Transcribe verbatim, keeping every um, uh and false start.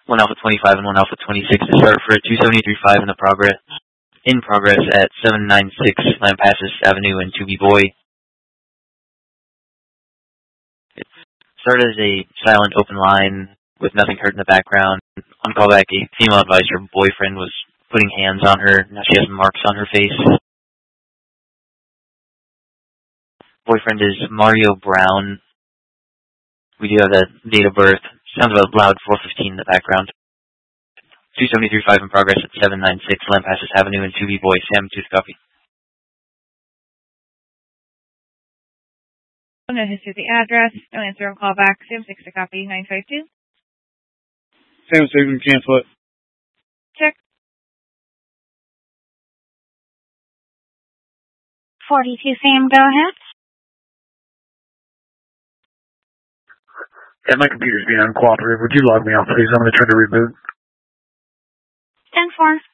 one Alpha twenty-five and one Alpha twenty-six to start for a two seventy-three point five in the progress in progress at seven ninety-six Lampasas Avenue in Tooby Boy. It started as a silent open line with nothing heard in the background. On callback, a female advisor boyfriend was putting hands on her. Now she has marks on her face. Boyfriend is Mario Brown. We do have the date of birth. Sounds about loud four fifteen in the background. two seventy-three point five in progress at seven ninety-six Lampasas Avenue in Tooby Boy. Sam, tooth copy. No history of the address. No answer on callback. Sam six to copy. nine five two. Sam six and cancel it. Check. forty-two Sam, go ahead. Yeah, my computer's being uncooperative. Would you log me out, please? I'm going to try to reboot. ten four.